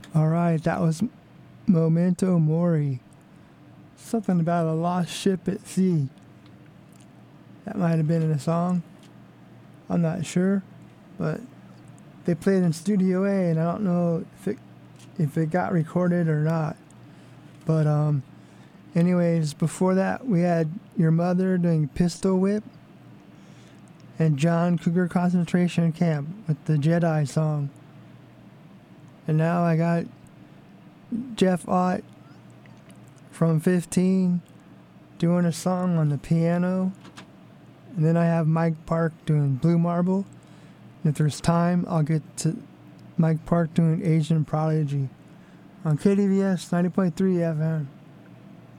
All right, that was Memento Mori. Something about a lost ship at sea. That might have been in a song. I'm not sure, but they played in Studio A, and I don't know if it got recorded or not. But anyways, before that we had Your Mother doing Pistol Whip, and John Cougar Concentration Camp with the Jedi song. And now I got Jeff Ott from 15 doing a song on the piano. And then I have Mike Park doing Blue Marble. And if there's time, I'll get to Mike Park doing Asian Prodigy on KDVS 90.3 FM.